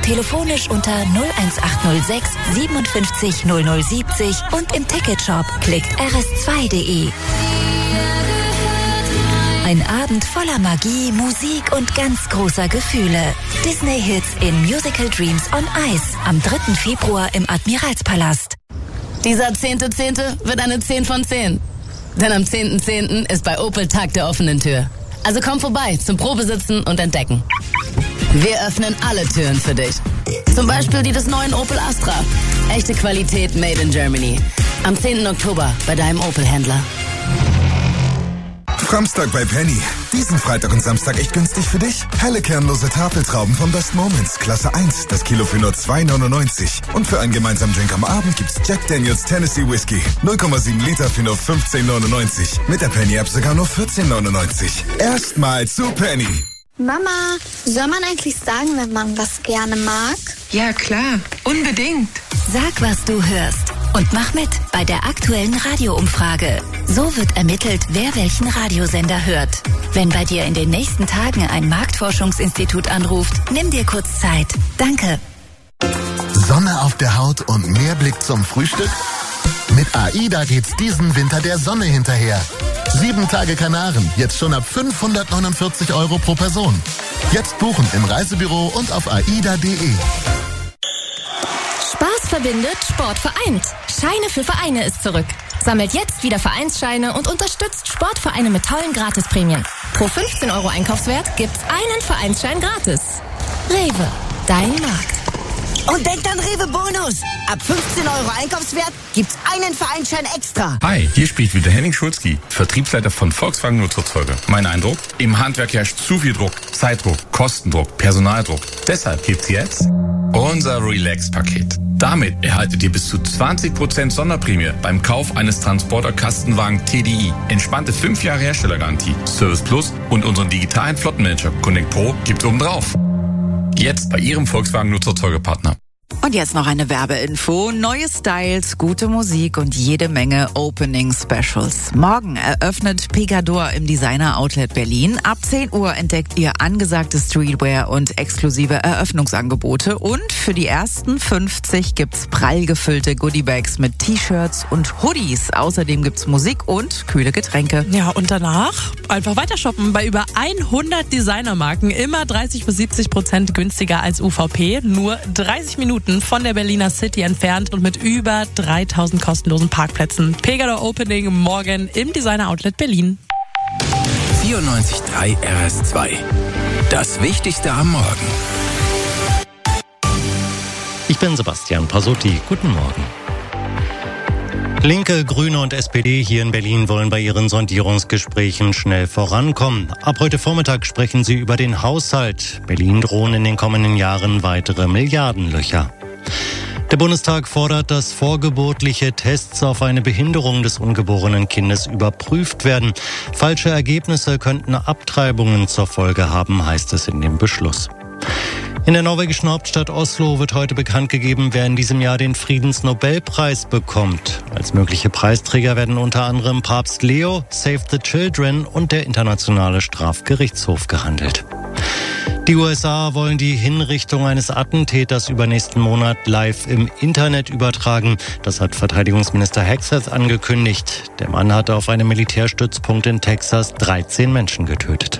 telefonisch unter 01806 57 0070 und im Ticketshop klickt rs2.de. Ein Abend voller Magie, Musik und ganz großer Gefühle. Disney-Hits in Musical Dreams on Ice am 3. Februar im Admiralspalast. Dieser 10.10. wird eine 10 von 10. Denn am 10.10. ist bei Opel Tag der offenen Tür. Also komm vorbei zum Probesitzen und Entdecken. Wir öffnen alle Türen für dich. Zum Beispiel die des neuen Opel Astra. Echte Qualität made in Germany. Am 10. Oktober bei deinem Opel-Händler. Samstag bei Penny. Diesen Freitag und Samstag echt günstig für dich. Helle kernlose Tafeltrauben von Best Moments, Klasse 1, das Kilo für nur 2,99. Und für einen gemeinsamen Drink am Abend gibt's Jack Daniels Tennessee Whiskey. 0,7 Liter für nur 15,99. Mit der Penny-App sogar nur 14,99. Erstmal zu Penny. Mama, soll man eigentlich sagen, wenn man was gerne mag? Ja, klar. Unbedingt. Sag, was du hörst. Und mach mit bei der aktuellen Radioumfrage. So wird ermittelt, wer welchen Radiosender hört. Wenn bei dir in den nächsten Tagen ein Marktforschungsinstitut anruft, nimm dir kurz Zeit. Danke. Sonne auf der Haut und mehr Blick zum Frühstück? Mit AIDA geht's diesen Winter der Sonne hinterher. 7 Tage Kanaren, jetzt schon ab 549 € pro Person. Jetzt buchen im Reisebüro und auf aida.de. Spaß verbindet, Sport vereint. Scheine für Vereine ist zurück. Sammelt jetzt wieder Vereinsscheine und unterstützt Sportvereine mit tollen Gratisprämien. Pro 15 € Einkaufswert gibt's einen Vereinsschein gratis. Rewe, dein Markt. Und denkt an Rewe Bonus. Ab 15 € Einkaufswert gibt's einen Vereinsschein extra. Hi, hier spricht wieder Henning Schulzki, Vertriebsleiter von Volkswagen Nutzfahrzeuge. Mein Eindruck? Im Handwerk herrscht zu viel Druck, Zeitdruck, Kostendruck, Personaldruck. Deshalb gibt's jetzt unser Relax-Paket. Damit erhaltet ihr bis zu 20% Sonderprämie beim Kauf eines Transporter-Kastenwagen TDI. Entspannte 5 Jahre Herstellergarantie, Service Plus und unseren digitalen Flottenmanager Connect Pro gibt's obendrauf. Jetzt bei Ihrem Volkswagen Nutzfahrzeuge-Partner. Und jetzt noch eine Werbeinfo. Neue Styles, gute Musik und jede Menge Opening-Specials. Morgen eröffnet Pegador im Designer Outlet Berlin. Ab 10 Uhr entdeckt ihr angesagte Streetwear und exklusive Eröffnungsangebote. Und für die ersten 50 gibt's prall gefüllte Goodiebags mit T-Shirts und Hoodies. Außerdem gibt's Musik und kühle Getränke. Ja, und danach einfach weiter shoppen. Bei über 100 Designermarken immer 30-70% günstiger als UVP. Nur 30 Minuten von der Berliner City entfernt und mit über 3000 kostenlosen Parkplätzen. Pegador Opening morgen im Designer Outlet Berlin. 94.3 RS2. Das Wichtigste am Morgen. Ich bin Sebastian Pasotti. Guten Morgen. Linke, Grüne und SPD hier in Berlin wollen bei ihren Sondierungsgesprächen schnell vorankommen. Ab heute Vormittag sprechen sie über den Haushalt. Berlin drohen in den kommenden Jahren weitere Milliardenlöcher. Der Bundestag fordert, dass vorgeburtliche Tests auf eine Behinderung des ungeborenen Kindes überprüft werden. Falsche Ergebnisse könnten Abtreibungen zur Folge haben, heißt es in dem Beschluss. In der norwegischen Hauptstadt Oslo wird heute bekannt gegeben, wer in diesem Jahr den Friedensnobelpreis bekommt. Als mögliche Preisträger werden unter anderem Papst Leo, Save the Children und der Internationale Strafgerichtshof gehandelt. Die USA wollen die Hinrichtung eines Attentäters übernächsten Monat live im Internet übertragen. Das hat Verteidigungsminister Hegseth angekündigt. Der Mann hatte auf einem Militärstützpunkt in Texas 13 Menschen getötet.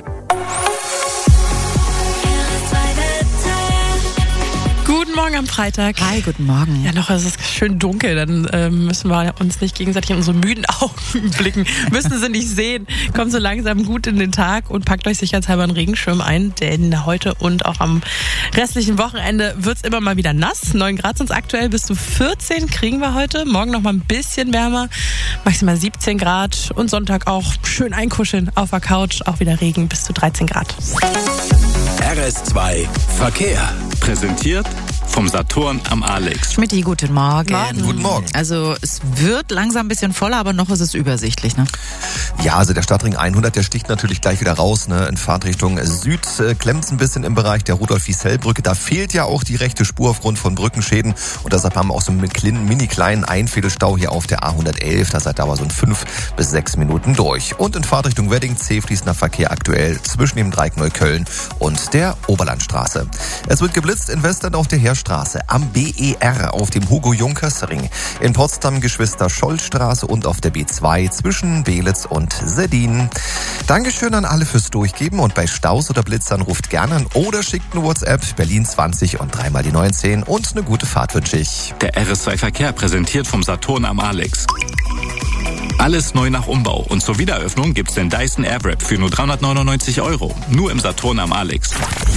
Morgen am Freitag. Hi, guten Morgen. Ja, noch, es ist schön dunkel, dann müssen wir uns nicht gegenseitig in unsere müden Augen blicken. Müssen sie nicht sehen. Kommt so langsam gut in den Tag und packt euch sicherheitshalber einen Regenschirm ein, denn heute und auch am restlichen Wochenende wird's immer mal wieder nass. 9 Grad sind es aktuell, bis zu 14 kriegen wir heute. Morgen noch mal ein bisschen wärmer, maximal 17 Grad und Sonntag auch schön einkuscheln auf der Couch, auch wieder Regen bis zu 13 Grad. RS2 Verkehr. Präsentiert vom Saturn am Alex. Schmidti, guten Morgen. Guten Morgen. Also es wird langsam ein bisschen voller, aber noch ist es übersichtlich, ne? Ja, also der Stadtring 100, der sticht natürlich gleich wieder raus, ne? In Fahrtrichtung Süd klemmt es ein bisschen im Bereich der Rudolf-Wiesel-Brücke. Da fehlt ja auch die rechte Spur aufgrund von Brückenschäden und deshalb haben wir auch so einen mini-kleinen Einviertelstau hier auf der A111. Da seid ihr aber so in 5 bis 6 Minuten durch. Und in Fahrtrichtung Wedding zäh fließender Verkehr aktuell zwischen dem Dreieck Neukölln und der Oberlandstraße. Es wird geblitzt in Western auf der Heerstraße, am BER auf dem Hugo-Junkers-Ring, in Potsdam Geschwister-Scholl-Straße und auf der B2 zwischen Belitz und Seddin. Dankeschön an alle fürs Durchgeben und bei Staus oder Blitzern ruft gerne an oder schickt eine WhatsApp Berlin 20 und 3 mal die 19 und eine gute Fahrt wünsche ich. Der RS2 Verkehr präsentiert vom Saturn am Alex. Alles neu nach Umbau und zur Wiedereröffnung gibt's den Dyson Airwrap für nur 399 €. Nur im Saturn am Alex.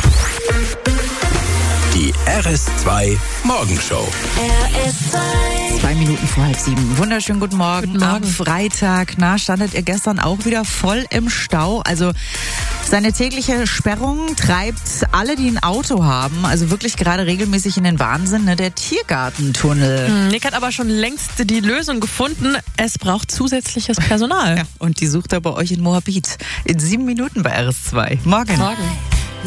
Die RS2 Morgenshow. RS2. 2 Minuten vor 6:30. Wunderschönen guten Morgen. Am Freitag. Standet ihr gestern auch wieder voll im Stau? Also seine tägliche Sperrung treibt alle, die ein Auto haben, also wirklich gerade regelmäßig in den Wahnsinn, ne? Der Tiergartentunnel. Nick hat aber schon längst die Lösung gefunden. Es braucht zusätzliches Personal. Ja, und die sucht er bei euch in Moabit. In 7 Minuten bei RS2. Morgen.